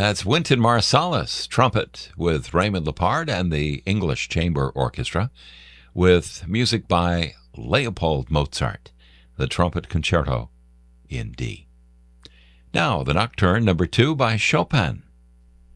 That's Wynton Marsalis, trumpet, with Raymond Lepard and the English Chamber Orchestra, with music by Leopold Mozart, the Trumpet Concerto in D. Now, the Nocturne No. 2 by Chopin.